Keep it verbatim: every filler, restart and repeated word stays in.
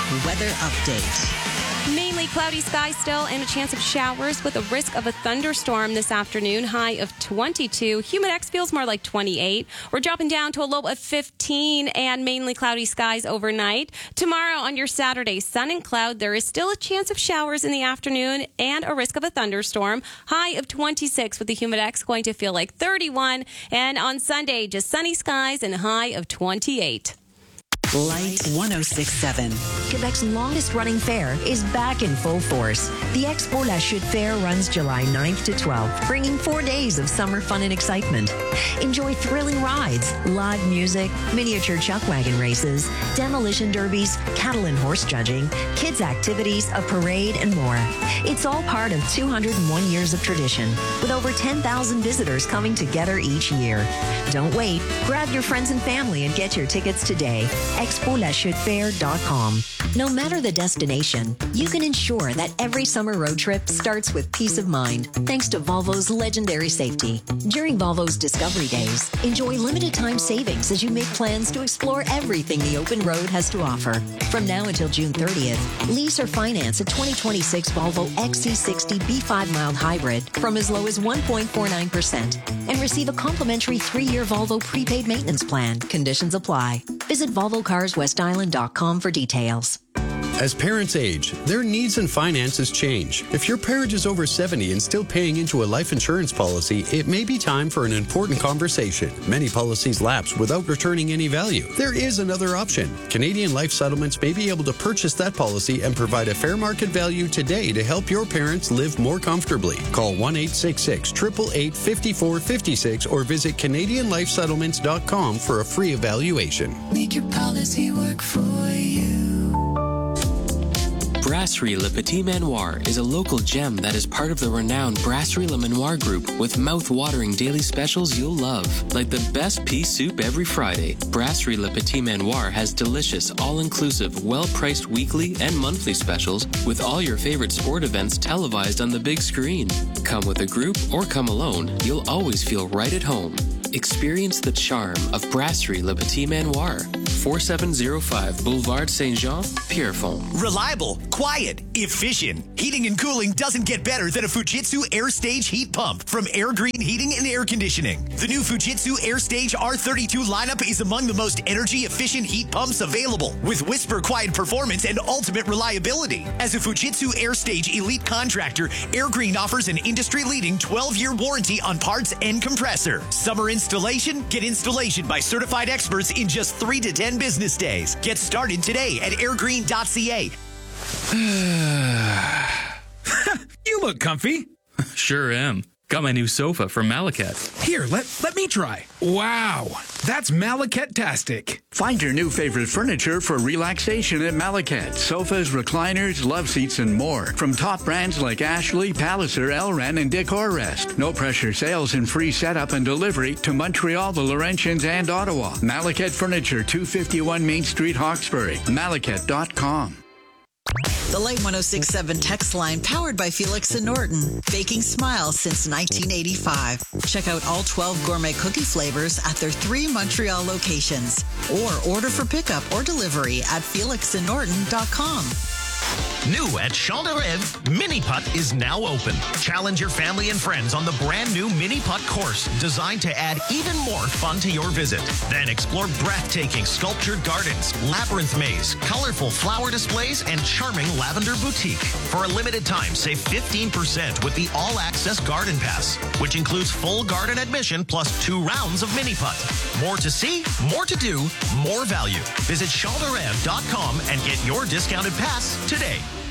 weather update. Mainly cloudy skies still and a chance of showers with a risk of a thunderstorm this afternoon. High of twenty-two. Humidex feels more like twenty-eight. We're dropping down to a low of fifteen and mainly cloudy skies overnight. Tomorrow on your Saturday, sun and cloud. There is still a chance of showers in the afternoon and a risk of a thunderstorm. High of twenty-six with the Humidex going to feel like thirty-one. And on Sunday, just sunny skies and a high of twenty-eight. Light one oh six point seven. Quebec's longest-running fair is back in full force. The Expo La Chute Fair runs July ninth to twelfth, bringing four days of summer fun and excitement. Enjoy thrilling rides, live music, miniature chuck wagon races, demolition derbies, cattle and horse judging, kids' activities, a parade, and more. It's all part of two hundred one years of tradition, with over ten thousand visitors coming together each year. Don't wait. Grab your friends and family and get your tickets today. expo la chute fair dot com. No matter the destination, you can ensure that every summer road trip starts with peace of mind, thanks to Volvo's legendary safety. During Volvo's Discovery Days, enjoy limited time savings as you make plans to explore everything the open road has to offer. From now until June thirtieth, lease or finance a twenty twenty-six Volvo X C sixty B five mild hybrid from as low as one point four nine percent and receive a complimentary three-year Volvo prepaid maintenance plan. Conditions apply. Visit volvo cars west island dot com for details. As parents age, their needs and finances change. If your parent is over seventy and still paying into a life insurance policy, it may be time for an important conversation. Many policies lapse without returning any value. There is another option. Canadian Life Settlements may be able to purchase that policy and provide a fair market value today to help your parents live more comfortably. Call one eight six six, eight eight eight, five four five six or visit canadian life settlements dot com for a free evaluation. Make your policy work for you. Brasserie Le Petit Manoir is a local gem that is part of the renowned Brasserie Le Manoir group with mouth-watering daily specials you'll love. Like the best pea soup every Friday, Brasserie Le Petit Manoir has delicious, all-inclusive, well-priced weekly and monthly specials with all your favorite sport events televised on the big screen. Come with a group or come alone, you'll always feel right at home. Experience the charm of Brasserie Le Petit Manoir, forty-seven oh five Boulevard Saint-Jean, Pierrefonds. Reliable, quiet, efficient. Heating and cooling doesn't get better than a Fujitsu AirStage heat pump from Air Green Heating and Air Conditioning. The new Fujitsu AirStage R thirty-two lineup is among the most energy-efficient heat pumps available, with whisper quiet performance and ultimate reliability. As a Fujitsu AirStage elite contractor, Air Green offers an industry-leading twelve-year warranty on parts and compressor. Summer installation? Get installation by certified experts in just three to ten business days. Get started today at airgreen dot c a. You look comfy. Sure am. Got my new sofa from Malacat. Here, let, let me try. Wow, that's Malacat-tastic. Find your new favorite furniture for relaxation at Malacat. Sofas, recliners, love seats, and more. From top brands like Ashley, Palliser, Elran, and Decorrest. No pressure sales and free setup and delivery to Montreal, the Laurentians, and Ottawa. Malacat Furniture, two fifty-one Main Street, Hawkesbury. Malacat dot com. The Light one oh six point seven text line powered by Felix and Norton. Baking smiles since nineteen eighty-five. Check out all twelve gourmet cookie flavors at their three Montreal locations. Or order for pickup or delivery at felix and norton dot com. New at Champ de Rêve, Mini Putt is now open. Challenge your family and friends on the brand new Mini Putt course, designed to add even more fun to your visit. Then explore breathtaking sculptured gardens, labyrinth maze, colorful flower displays, and charming lavender boutique. For a limited time, save fifteen percent with the all-access garden pass, which includes full garden admission plus two rounds of Mini Putt. More to see, more to do, more value. Visit champ de rêve dot com and get your discounted pass today.